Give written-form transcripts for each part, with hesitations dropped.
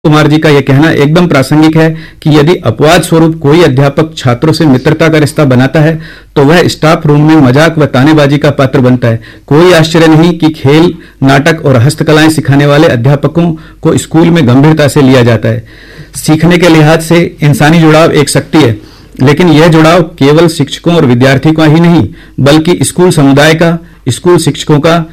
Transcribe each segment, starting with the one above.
कुमार जी का यह कहना एकदम प्रासंगिक है कि यदि अपवाद स्वरूप कोई अध्यापक छात्रों से मित्रता का रिश्ता बनाता है तो वह स्टाफ रूम में मजाक व तानेबाजी का पात्र बनता है। कोई आश्चर्य नहीं कि खेल, नाटक और हस्तकलाएं सिखाने वाले अध्यापकों को स्कूल में गंभीरता से लिया जाता है। सीखने के लिहाज से इंसानी जुड़ाव एक शक्ति है, लेकिन यह जुड़ाव केवल शिक्षकों और विद्यार्थियों का ही नहीं, बल्कि स्कूल समुदाय का, स्कूल शिक्षकों का,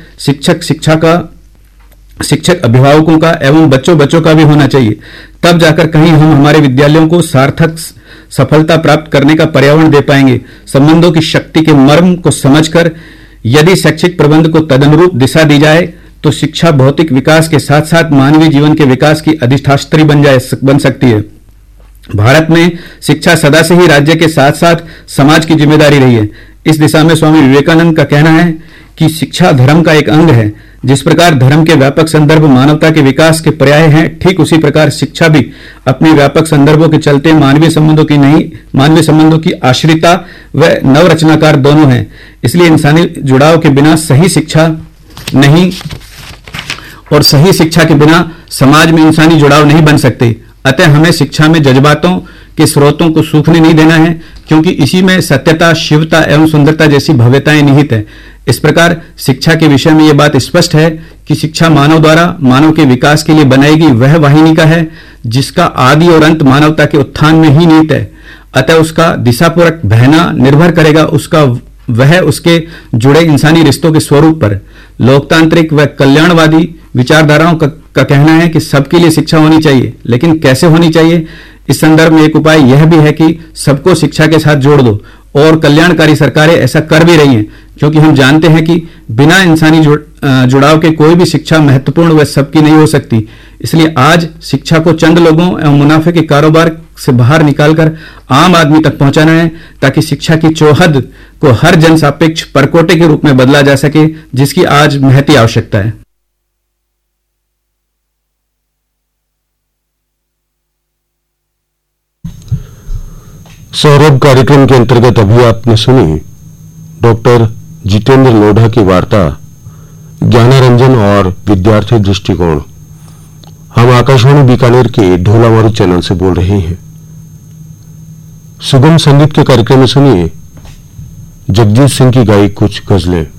शिक्षक अभिभावकों का एवं बच्चों का भी होना चाहिए। तब जाकर कहीं हम हमारे विद्यालयों को सार्थक सफलता प्राप्त करने का पर्यावरण दे पाएंगे। संबंधों की शक्ति के मर्म को समझकर यदि शैक्षिक प्रबंध को तदनुरूप दिशा दी जाए तो शिक्षा भौतिक विकास के साथ साथ मानवीय जीवन के विकास की अधिष्ठात्री बन सकती है। भारत में शिक्षा सदा से ही राज्य के साथ साथ समाज की जिम्मेदारी रही है। इस दिशा में स्वामी विवेकानंद का कहना है कि शिक्षा धर्म का एक अंग है। जिस प्रकार धर्म के व्यापक संदर्भ मानवता के विकास के पर्याय हैं, ठीक उसी प्रकार शिक्षा भी अपने व्यापक संदर्भों के चलते मानवीय संबंधों की आश्रिता व नवरचनाकार दोनों हैं। इसलिए इंसानी जुड़ाव के बिना सही शिक्षा नहीं और सही शिक्षा के बिना समाज में इंसानी जुड़ाव नहीं बन सकते। अतः हमें शिक्षा में जज्बातों के स्रोतों को सूखने नहीं देना है, क्योंकि इसी में सत्यता, शिवता एवं सुंदरता जैसी भव्यताएं निहित है। इस प्रकार शिक्षा के विषय में यह बात स्पष्ट है कि शिक्षा मानव द्वारा मानव के विकास के लिए बनाई गई वह वाहिनी का है जिसका आदि और अंत मानवता के उत्थान में ही निहित है। अतः उसका दिशापूर्वक बहना निर्भर करेगा उसके जुड़े इंसानी रिश्तों के स्वरूप पर। लोकतांत्रिक व कल्याणवादी विचारधाराओं का कहना है कि सबके लिए शिक्षा होनी चाहिए, लेकिन कैसे होनी चाहिए? इस संदर्भ में एक उपाय यह भी है कि सबको शिक्षा के साथ जोड़ दो, और कल्याणकारी सरकारें ऐसा कर भी रही हैं, क्योंकि हम जानते हैं कि बिना इंसानी जुड़ाव के कोई भी शिक्षा महत्वपूर्ण व सबकी नहीं हो सकती। इसलिए आज शिक्षा को चंद लोगों एवं मुनाफे के कारोबार से बाहर निकालकर आम आदमी तक पहुंचाना है, ताकि शिक्षा की चौहद को हर जन सापेक्ष परकोटे के रूप में बदला जा सके, जिसकी आज महती आवश्यकता है। सौरभ कार्यक्रम के अंतर्गत अभी आपने सुनी डॉक्टर जितेंद्र लोढ़ा की वार्ता ज्ञानारंजन और विद्यार्थी दृष्टिकोण। हम आकाशवाणी बीकानेर के ढोलामारू चैनल से बोल रहे हैं। सुगम संगीत के कार्यक्रम में सुनिए जगजीत सिंह की गाई कुछ गजलें।